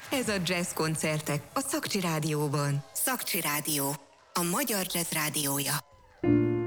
Ez a jazz koncertek a Szakcsi Rádióban. Szakcsi Rádió, a magyar jazz rádiója.